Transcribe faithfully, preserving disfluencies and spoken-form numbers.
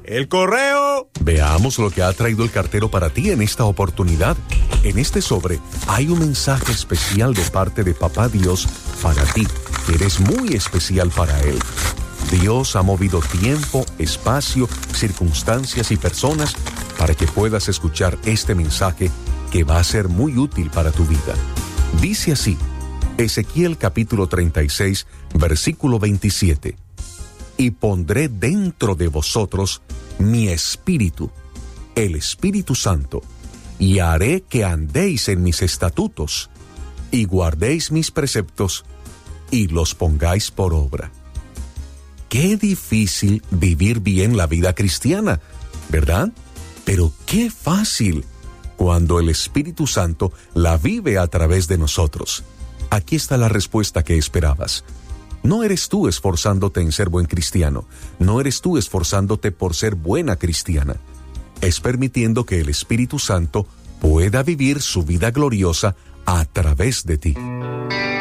¡El correo! Veamos lo que ha traído el cartero para ti en esta oportunidad. En este sobre hay un mensaje especial de parte de Papá Dios para ti. Eres muy especial para Él. Dios ha movido tiempo, espacio, circunstancias y personas para que puedas escuchar este mensaje que va a ser muy útil para tu vida. Dice así, Ezequiel capítulo treinta y seis, versículo veintisiete. Y pondré dentro de vosotros mi espíritu, el Espíritu Santo, y haré que andéis en mis estatutos, y guardéis mis preceptos, y los pongáis por obra. Qué difícil vivir bien la vida cristiana, ¿verdad? Pero qué fácil cuando el Espíritu Santo la vive a través de nosotros. Aquí está la respuesta que esperabas. No eres tú esforzándote en ser buen cristiano, no eres tú esforzándote por ser buena cristiana. Es permitiendo que el Espíritu Santo pueda vivir su vida gloriosa a través de ti.